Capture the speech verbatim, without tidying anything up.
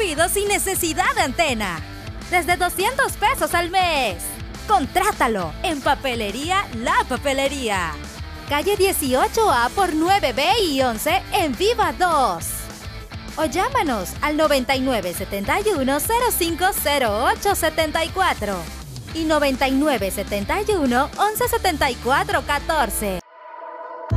rápido sin necesidad de antena. Desde doscientos pesos al mes. Contrátalo en Papelería La Papelería. Calle dieciocho A por nueve B y once en Viva dos. O llámanos al noventa y nueve setenta y uno cero cinco cero ocho setenta y cuatro y noventa y nueve setenta y uno once setenta y cuatro catorce.